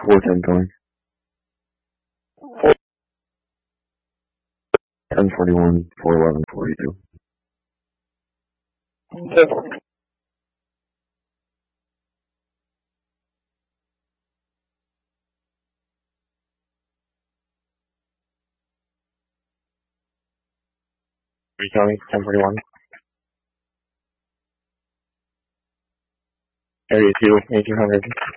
410 going. 1041, 411, 42. County, 1041. Area 2, 1800.